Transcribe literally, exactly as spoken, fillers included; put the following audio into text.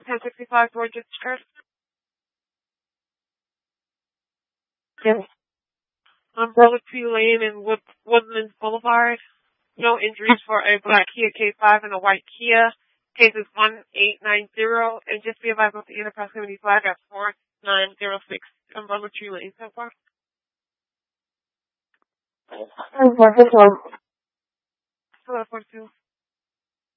ten sixty-five Georgia Church. Yes. Umbrella Tree Lane and Wood, Woodlands Boulevard. No injuries for a black Kia K five and a white Kia. Case is one eight nine zero. And just be advised with the inner proximity flag at four nine zero six Umbrella Tree Lane so far. four four two. Hello, four two.